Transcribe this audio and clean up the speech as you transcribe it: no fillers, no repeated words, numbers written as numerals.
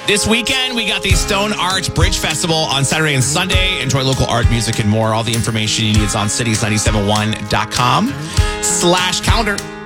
This weekend, we got the Stone Arch Bridge Festival on Saturday and Sunday. Enjoy local art, music, and more. All the information you need is on cities971.com/calendar.